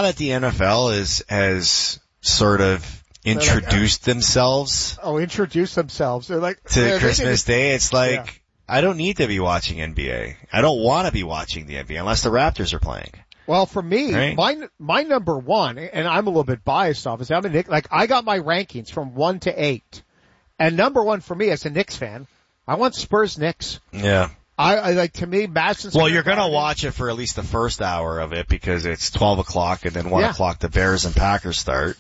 now that the NFL has sort of introduced themselves. Introduce themselves. They're like to Christmas Day. It's like, I don't need to be watching NBA. I don't want to be watching the NBA unless the Raptors are playing. Well, for me, right? my number one, and I'm a little bit biased off, is I'm a Knicks. Like, I got my rankings from 1 to 8. And number one for me as a Knicks fan, I want Spurs-Knicks. Yeah. I like, to me, Madison's. Well, you're gonna watch it for at least the first hour of it because it's 12 o'clock and then 1 o'clock the Bears and Packers start.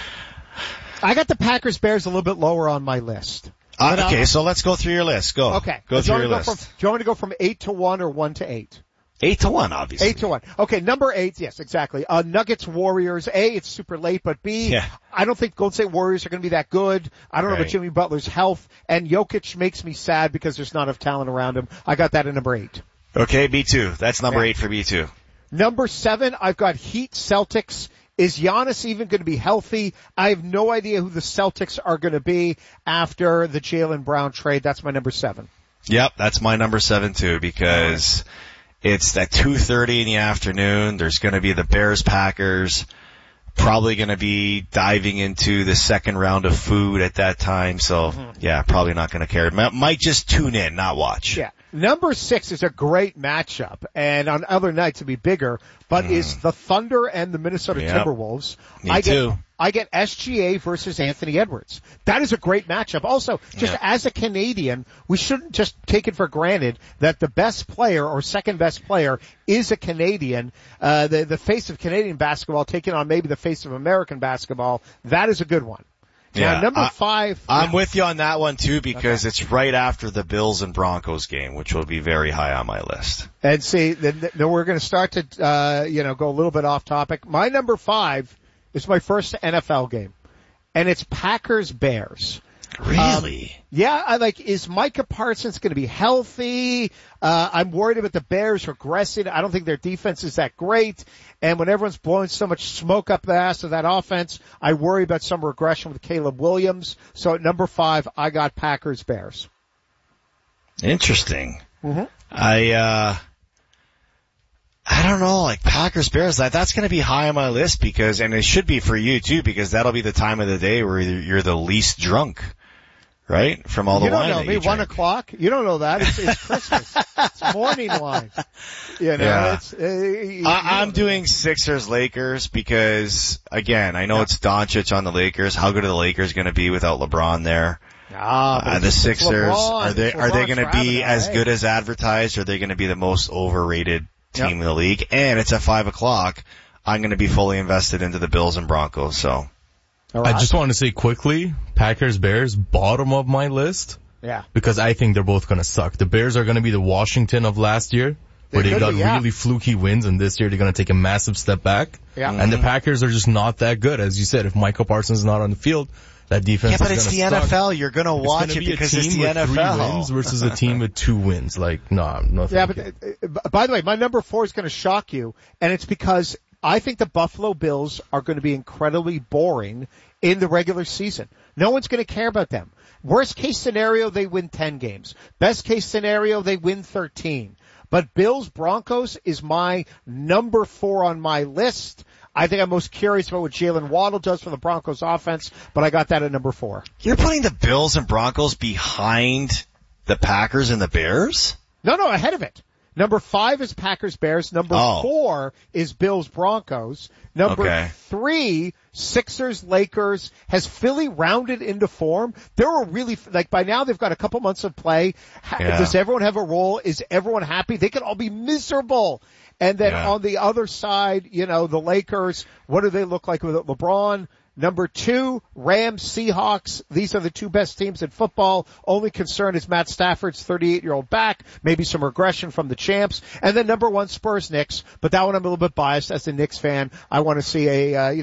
I got the Packers-Bears a little bit lower on my list. Okay, so let's go through your list. Go. Okay. Go through your list. Do you want me to go from 8 to 1 or 1 to 8? 8 to 1, obviously. 8 to 1. Okay, number 8, yes, exactly. Nuggets, Warriors. A, it's super late, but B, I don't think Golden State Warriors are going to be that good. I don't know about Jimmy Butler's health, and Jokic makes me sad because there's not enough talent around him. I got that at number 8. Okay, B2. That's number 8 for B2. Number 7, I've got Heat, Celtics. Is Giannis even going to be healthy? I have no idea who the Celtics are going to be after the Jaylen Brown trade. That's my number 7. Yep, that's my number 7 too, because it's at 2:30 in the afternoon. There's going to be the Bears-Packers. Probably going to be diving into the second round of food at that time. So, probably not going to care. Might just tune in, not watch. Yeah. Number 6 is a great matchup, and on other nights it'd be bigger, but is the Thunder and the Minnesota Timberwolves. Me too. I get SGA versus Anthony Edwards. That is a great matchup. Also, just as a Canadian, we shouldn't just take it for granted that the best player or second best player is a Canadian. The face of Canadian basketball taking on maybe the face of American basketball. That is a good one. Now, number 5. I'm with you on that one too because it's right after the Bills and Broncos game, which will be very high on my list. And see, then we're going to start to, go a little bit off topic. My number 5 is my first NFL game, and it's Packers-Bears. Really? Is Micah Parsons going to be healthy? I'm worried about the Bears regressing. I don't think their defense is that great. And when everyone's blowing so much smoke up the ass of that offense, I worry about some regression with Caleb Williams. So at number 5, I got Packers-Bears. Interesting. Mm-hmm. I don't know, like Packers-Bears, that's going to be high on my list and it should be for you too, because that'll be the time of the day where you're the least drunk. Right? From all the wine that you drink. You don't know me, 1 o'clock? You don't know that. It's Christmas. It's morning wine. I'm doing Sixers-Lakers because, again, I know it's Doncic on the Lakers. How good are the Lakers going to be without LeBron there? The Sixers, are they going to be as good as advertised, or are they going to be the most overrated team in the league? And it's at 5 o'clock. I'm going to be fully invested into the Bills and Broncos, so. Right. I just want to say quickly, Packers-Bears, bottom of my list. Yeah. Because I think they're both going to suck. The Bears are going to be the Washington of last year, where they got really fluky wins, and this year they're going to take a massive step back. Yeah. And the Packers are just not that good. As you said, if Michael Parsons is not on the field, that defense is going to suck. Yeah, but it's the NFL. You're going to watch it because it's the NFL. It's going to be a team with 3 wins versus a team with 2 wins. No. Yeah, but by the way, my number 4 is going to shock you, and it's because I think the Buffalo Bills are going to be incredibly boring in the regular season. No one's going to care about them. Worst case scenario, they win 10 games. Best case scenario, they win 13. But Bills Broncos is my number 4 on my list. I think I'm most curious about what Jalen Waddle does for the Broncos offense, but I got that at number 4. You're putting the Bills and Broncos behind the Packers and the Bears? No, ahead of it. Number 5 is Packers-Bears. Number 4 is Bills-Broncos. Number 3, Sixers-Lakers. Has Philly rounded into form? There were really, by now they've got a couple months of play. Does everyone have a role? Is everyone happy? They could all be miserable. And then on the other side, the Lakers, what do they look like with LeBron? Number 2, Rams, Seahawks. These are the 2 best teams in football. Only concern is Matt Stafford's 38-year-old back. Maybe some regression from the champs. And then number 1, Spurs, Knicks. But that one I'm a little bit biased as a Knicks fan. I want to see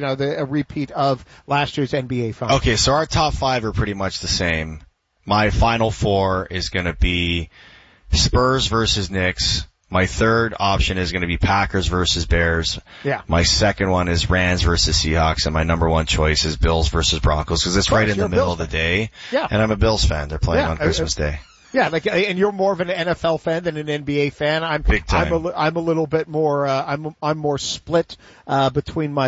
a repeat of last year's NBA final. Okay, so our top 5 are pretty much the same. My final 4 is going to be Spurs versus Knicks. My third option is going to be Packers versus Bears. Yeah. My second one is Rams versus Seahawks, and my number 1 choice is Bills versus Broncos because it's right in the middle of the day. Yeah. And I'm a Bills fan. They're playing on Christmas Day. Yeah, and you're more of an NFL fan than an NBA fan. Big time. I'm a little bit more. I'm more split between my